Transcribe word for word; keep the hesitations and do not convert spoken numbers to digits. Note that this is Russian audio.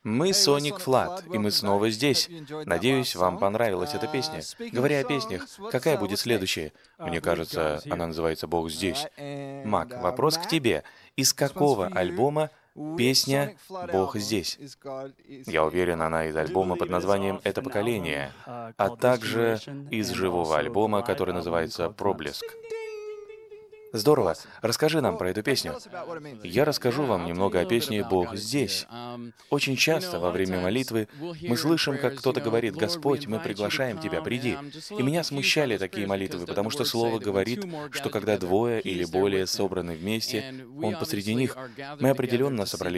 Мы Sonic Flat, и мы снова здесь. Надеюсь, вам понравилась эта песня. Говоря о песнях, какая будет следующая? Мне кажется, она называется «Бог здесь». Мак, вопрос к тебе. Из какого альбома песня «Бог здесь»? Я уверен, она из альбома под названием «Это поколение», а также из живого альбома, который называется «Проблеск». Здорово. Расскажи нам про эту песню. Я расскажу вам немного о песне «Бог здесь». Очень часто во время молитвы мы слышим, как кто-то говорит: «Господь, мы приглашаем Тебя, приди». И меня смущали такие молитвы, потому что Слово говорит, что когда двое или более собраны вместе, Он посреди них. Мы определенно собрались